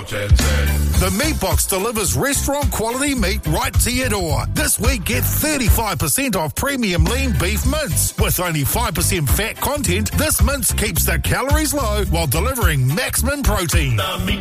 The Meat Box delivers restaurant-quality meat right to your door. This week, get 35% off premium lean beef mince. With only 5% fat content, this mince keeps the calories low while delivering maximum protein.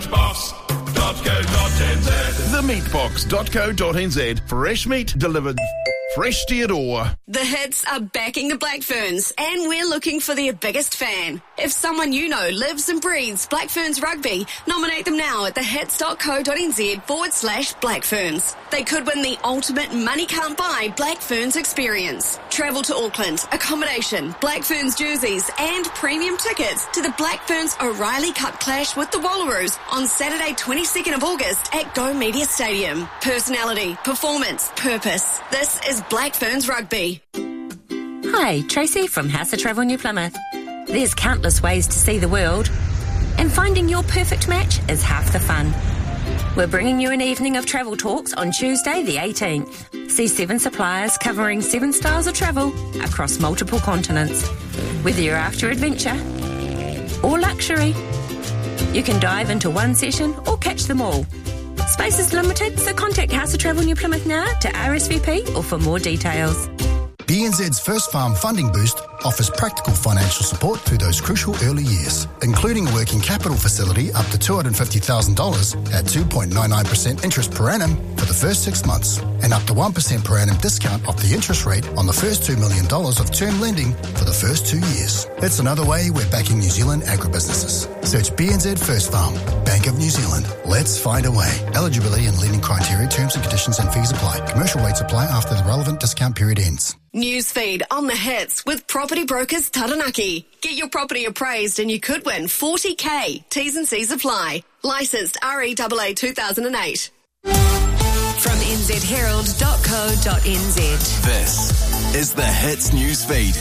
TheMeatBox.co.nz. Fresh meat delivered fresh to your door. The Hits are backing the Black Ferns, and we're looking for their biggest fan. If someone you know lives and breathes Black Ferns rugby, nominate them now at thehits.co.nz/Black Ferns. They could win the ultimate money can't buy Black Ferns experience. Travel to Auckland, accommodation, Black Ferns jerseys, and premium tickets to the Black Ferns O'Reilly Cup clash with the Wallaroos on Saturday 22nd of August at Go Media Stadium. Personality, performance, purpose. This is Black Ferns Rugby. Hi, Tracy from House of Travel New Plymouth. There's countless ways to see the world, and finding your perfect match is half the fun. We're bringing you an evening of travel talks on Tuesday the 18th. See 7 suppliers covering 7 styles of travel across multiple continents. Whether you're after adventure or luxury, you can dive into one session or catch them all. Space is limited, so contact House of Travel New Plymouth now to RSVP or for more details. BNZ's First Farm Funding Boost offers practical financial support through those crucial early years, including a working capital facility up to $250,000 at 2.99% interest per annum for the first 6 months, and up to 1% per annum discount off the interest rate on the first $2 million of term lending for the first 2 years. It's another way we're backing New Zealand agribusinesses. Search BNZ First Farm, Bank of New Zealand. Let's find a way. Eligibility and lending criteria, terms and conditions and fees apply. Commercial rates apply after the relevant discount period ends. Newsfeed on the Hits with Property Brokers Taranaki. Get your property appraised and you could win $40,000. T's and C's apply. Licensed REAA 2008. From nzherald.co.nz. This is the Hits Newsfeed.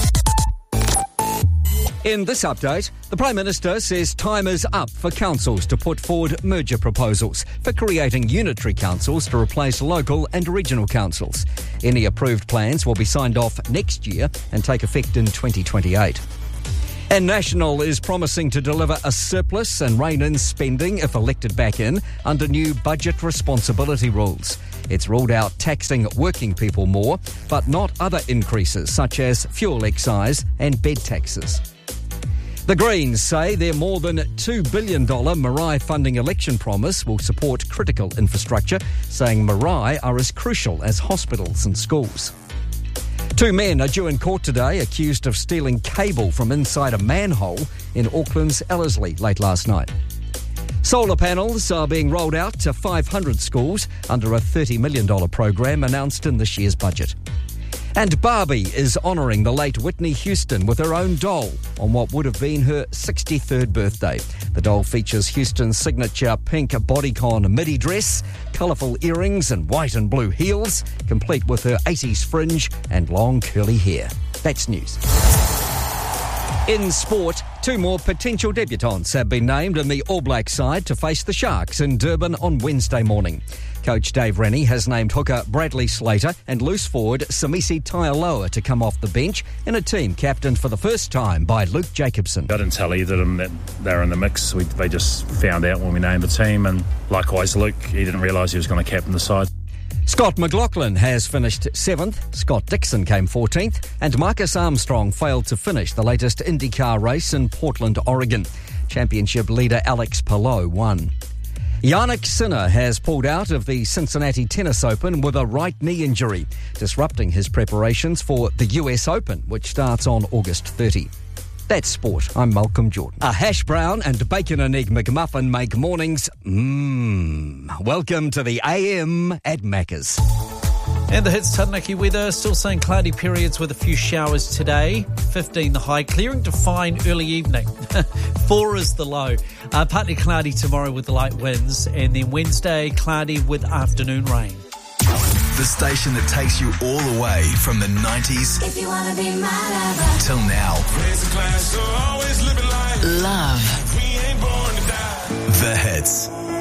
In this update, the Prime Minister says time is up for councils to put forward merger proposals for creating unitary councils to replace local and regional councils. Any approved plans will be signed off next year and take effect in 2028. And National is promising to deliver a surplus and rein in spending if elected back in under new budget responsibility rules. It's ruled out taxing working people more, but not other increases such as fuel excise and bed taxes. The Greens say their more than $2 billion Marae funding election promise will support critical infrastructure, saying Marae are as crucial as hospitals and schools. 2 men are due in court today accused of stealing cable from inside a manhole in Auckland's Ellerslie late last night. Solar panels are being rolled out to 500 schools under a $30 million program announced in this year's budget. And Barbie is honouring the late Whitney Houston with her own doll on what would have been her 63rd birthday. The doll features Houston's signature pink bodycon midi dress, colourful earrings and white and blue heels, complete with her 80s fringe and long curly hair. That's news. In sport, 2 more potential debutants have been named in the All Black side to face the Sharks in Durban on Wednesday morning. Coach Dave Rennie has named hooker Bradley Slater and loose forward Samisi Taialoa to come off the bench in a team captained for the first time by Luke Jacobson. I didn't tell either of them that they were in the mix. They just found out when we named the team, and likewise Luke, he didn't realise he was going to captain the side. Scott McLaughlin has finished 7th, Scott Dixon came 14th, and Marcus Armstrong failed to finish the latest IndyCar race in Portland, Oregon. Championship leader Alex Palou won. Jannik Sinner has pulled out of the Cincinnati Tennis Open with a right knee injury, disrupting his preparations for the US Open, which starts on August 30. That's sport. I'm Malcolm Jordan. A hash brown and bacon and egg McMuffin make mornings Welcome to the AM at Macca's. And the Hits Taranaki weather, still seeing cloudy periods with a few showers today. 15 the high, clearing to fine early evening. 4 is the low. Partly cloudy tomorrow with the light winds, and then Wednesday cloudy with afternoon rain. The station that takes you all the way from the 90s If you wanna be my lover. till now. Raise a glass, so always living life. Love. We ain't born to die. The Hits.